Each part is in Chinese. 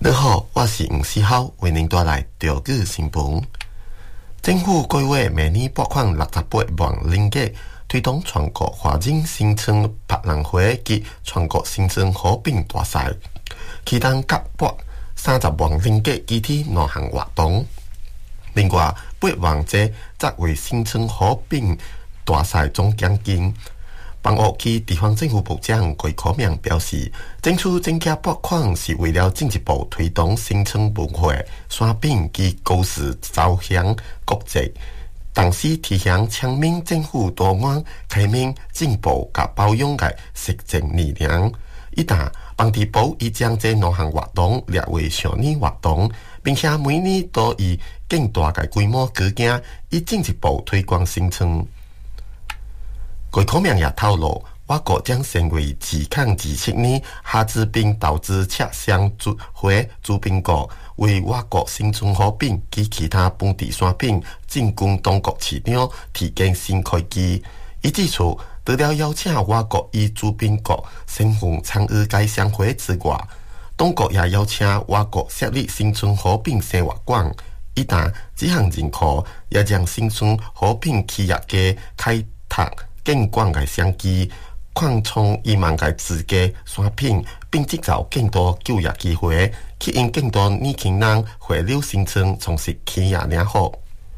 你好，我是吴思浩，为您带来钓具新闻。政府规划明年拨款68万令吉，推动全国华人新春百人会及全国新春好饼大赛，期间各拨30万令吉具体多项活动。另外，8万只则为新春好饼大赛总奖金。邦岳区地方政府部长桂可明表示，争取增加拨款是为了进一步推动新春文化、山饼及高时走向国际。同时提醒乡民政府多元、开明、进步及包容的实践理念。一旦邦地部已将这两项活动列为常年活动，并且每年都以更大的规模举行，以进一步推广新春。桂可明也透露，我国将成为自抗27年哈兹滨投资洽商会主宾国，为我国新春好饼及其他本地产品进军中国市场提供新开机。伊指出，除了邀请我国以主宾国身份参与该商会之外，中国也邀请我国设立新春好饼生活馆。一旦这项认可，也将新春好饼企业家开拓更广的商机，扩充1万个自家产品，并制造更多就业机会，吸引更多年轻人回流新村从事企业领域。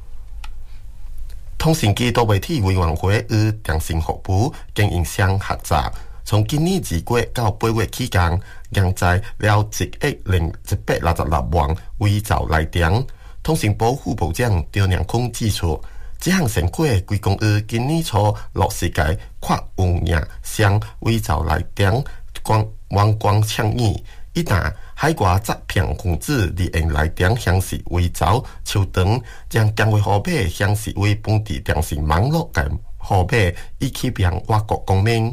通信机多媒体委员会与电信服务经营商合作，从今年2月到8月期间，扬在了1億166萬微造来电。通信部副部长张良坤指出，这项成果归功于今年初落实的跨运营商微造来电网关倡议。一旦海外诈骗分子利用来电显示伪造手段，将电话号码显示为本地电信网络的号码，以欺骗我国公民。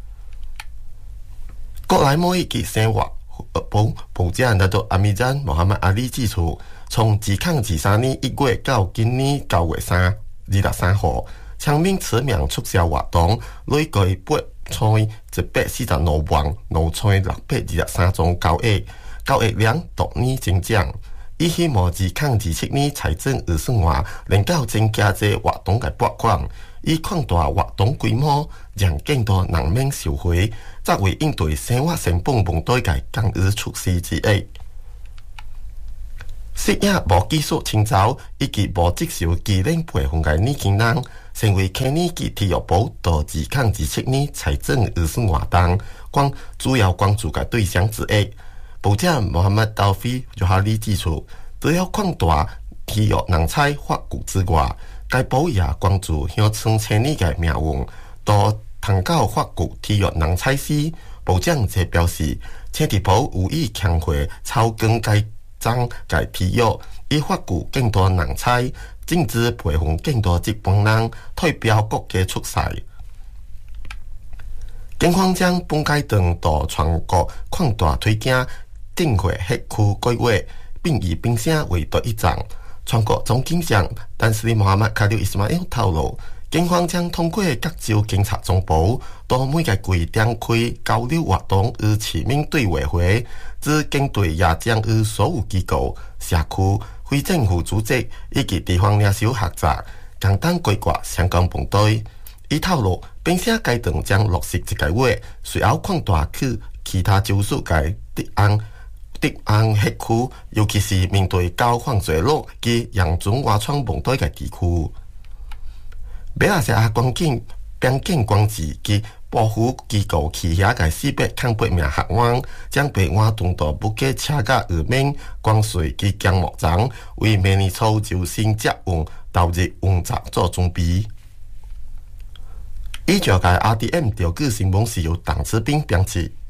国内贸易及生活部部长拿督阿米赞穆罕默阿里指出，从2023年1月到今年9月23號，昌明此名促銷活動累計撥出146萬6,623宗交易，交易量逐年增長。伊希望2027年財政預算案能夠增加這活動的撥款，以擴大活動規模，讓更多人民受惠，作為應對生活成本問題的降低措施之一。適應無技術清走以及無接受技能培訓的年輕人，成為去年及體育部到2027年財政預算案中主要關注的對象之一。部長穆罕默德道菲約哈里指出，除了擴大體育人才發掘之外，該部也關注鄉村青年的命運，到通告發掘體育人才時，部長則表示，青體部有意強化草根該增加體育，以發掘更多人才，禁止培訓更多日本人代表國家出賽。警方將本階段到全國擴大推薦定位黑區規劃，並以並聲為第一站。全國總警長但斯里穆罕默卡留伊斯馬伊透露，警方將通過各州警察總部，到每個區展開交流活動與市民對話會，指警隊也將與所有機構、社區、非政府組織以及地方領袖合作，簡單規劃相關問題。伊透露，並且階段將落實這個月，隨後擴大去其他州屬嘅敵暗黑區，尤其是面對高犯罪率及嚴重外闖問題嘅地區。馬來西亞邊境管制及保護機構旗下嘅408名學員將被換動到不計車架二面關稅及降木站，為明年初就新接運投入運作做準備。以上嘅 RDM 調舉新聞是由鄧志斌編輯。